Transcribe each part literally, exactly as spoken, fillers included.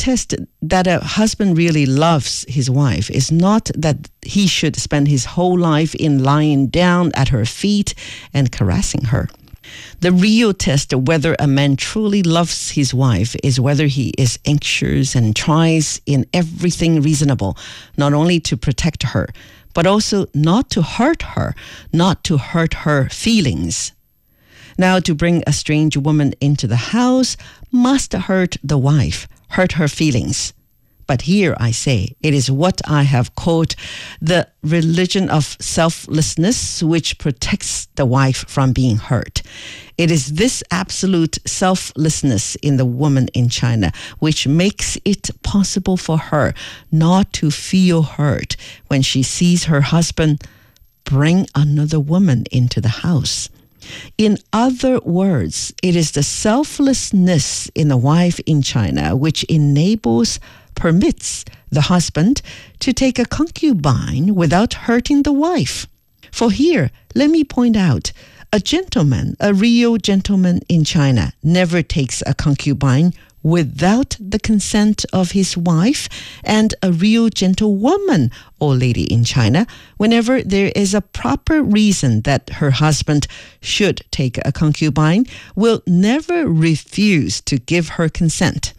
test that a husband really loves his wife is not that he should spend his whole life in lying down at her feet and caressing her. The real test of whether a man truly loves his wife is whether he is anxious and tries in everything reasonable, not only to protect her, but also not to hurt her, not to hurt her feelings. Now, to bring a strange woman into the house must hurt the wife, hurt her feelings. But here I say, it is what I have called the religion of selflessness, which protects the wife from being hurt. It is this absolute selflessness in the woman in China which makes it possible for her not to feel hurt when she sees her husband bring another woman into the house. In other words, it is the selflessness in the wife in China which enables, permits the husband to take a concubine without hurting the wife. For here, let me point out, a gentleman, a real gentleman in China, never takes a concubine without the consent of his wife, and a real gentlewoman or lady in China, whenever there is a proper reason that her husband should take a concubine, will never refuse to give her consent.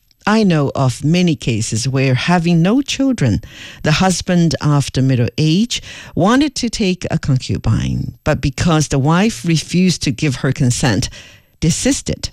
I know of many cases where, having no children, the husband after middle age wanted to take a concubine, but because the wife refused to give her consent, desisted.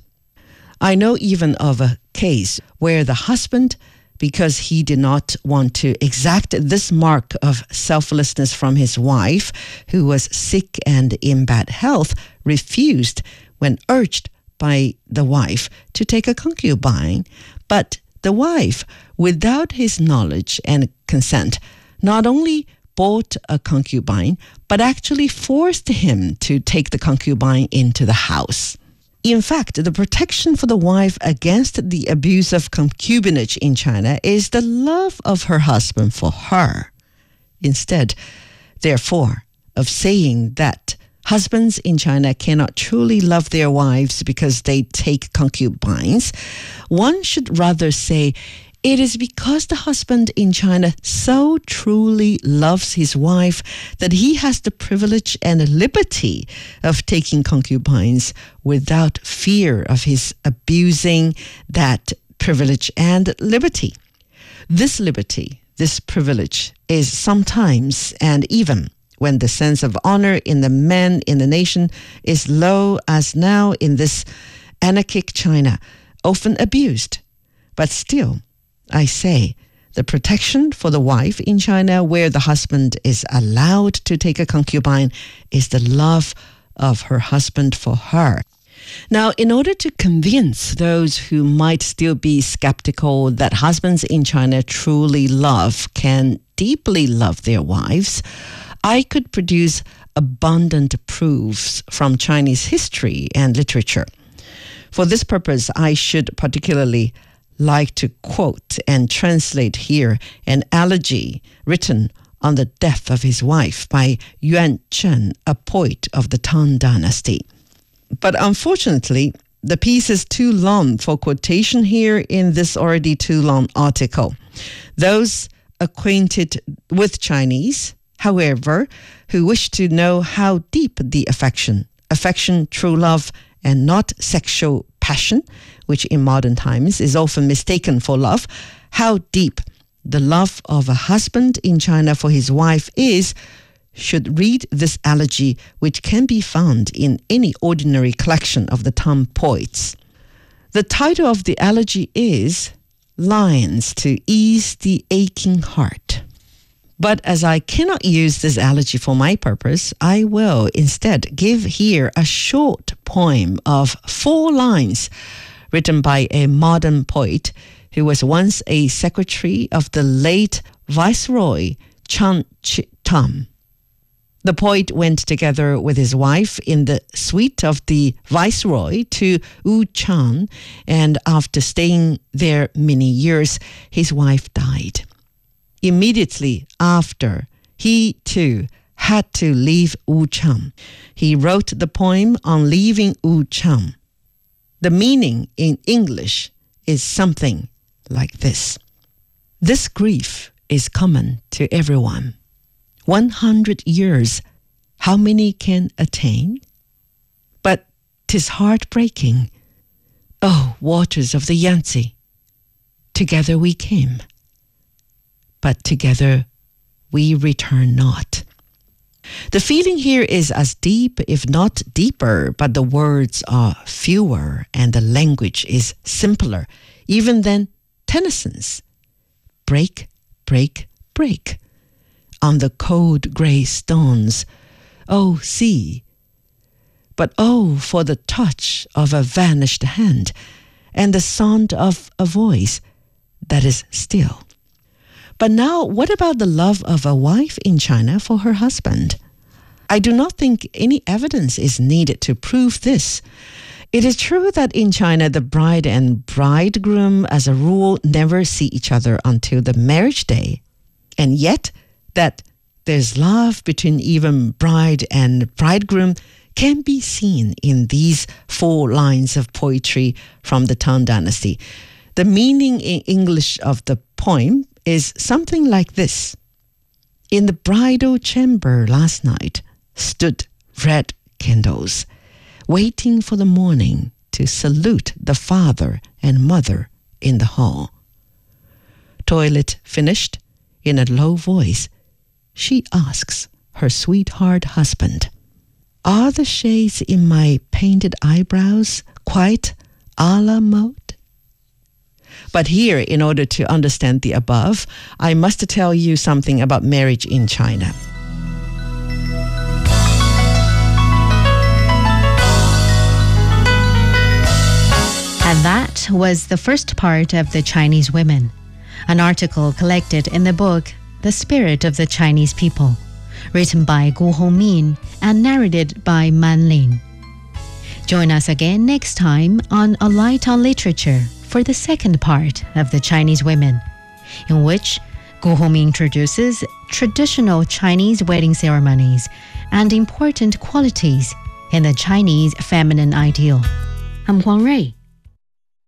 I know even of a case where the husband, because he did not want to exact this mark of selflessness from his wife, who was sick and in bad health, refused when urged by the wife to take a concubine. But the wife, without his knowledge and consent, not only bought a concubine, but actually forced him to take the concubine into the house. In fact, the protection for the wife against the abuse of concubinage in China is the love of her husband for her. Instead, therefore, of saying that husbands in China cannot truly love their wives because they take concubines, one should rather say it is because the husband in China so truly loves his wife that he has the privilege and liberty of taking concubines without fear of his abusing that privilege and liberty. This liberty, this privilege is sometimes, and even when the sense of honor in the men in the nation is low, as now in this anarchic China, often abused. But still, I say, the protection for the wife in China, where the husband is allowed to take a concubine, is the love of her husband for her. Now, in order to convince those who might still be skeptical that husbands in China truly love, can deeply love their wives, I could produce abundant proofs from Chinese history and literature. For this purpose, I should particularly like to quote and translate here an elegy written on the death of his wife by Yuan Chen, a poet of the Tang Dynasty. But unfortunately, the piece is too long for quotation here in this already too long article. Those acquainted with Chinese, however, who wish to know how deep the affection, affection, true love, and not sexual passion, which in modern times is often mistaken for love, how deep the love of a husband in China for his wife is, should read this elegy, which can be found in any ordinary collection of the Tang poets. The title of the elegy is Lines to Ease the Aching Heart. But as I cannot use this elegy for my purpose, I will instead give here a short poem of four lines written by a modern poet who was once a secretary of the late Viceroy Chang Chih-tam. The poet went together with his wife in the suite of the Viceroy to Wuchang, and after staying there many years, his wife died. Immediately after, he too had to leave Wuchang. He wrote the poem on leaving Wuchang. The meaning in English is something like this. This grief is common to everyone. One hundred years, how many can attain? But 'tis heartbreaking. Oh, waters of the Yangtze, together we came, but together we return not. The feeling here is as deep, if not deeper, but the words are fewer and the language is simpler, even than Tennyson's. Break, break, break. On the cold grey stones, oh, see. But oh, for the touch of a vanished hand and the sound of a voice that is still. But now, what about the love of a wife in China for her husband? I do not think any evidence is needed to prove this. It is true that in China, the bride and bridegroom, as a rule, never see each other until the marriage day. And yet, that there's love between even bride and bridegroom can be seen in these four lines of poetry from the Tang Dynasty. The meaning in English of the poem is something like this. In the bridal chamber last night stood red candles, waiting for the morning to salute the father and mother in the hall. Toilet finished, in a low voice, she asks her sweetheart husband, "Are the shades in my painted eyebrows quite a la mode?" But here, in order to understand the above, I must tell you something about marriage in China. And that was the first part of The Chinese Women, an article collected in the book The Spirit of the Chinese People, written by Gu Hongmin and narrated by Man Lin. Join us again next time on A Light on Literature for the second part of The Chinese Women, in which Gu Hongmin introduces traditional Chinese wedding ceremonies and important qualities in the Chinese feminine ideal. I'm Huang Rui.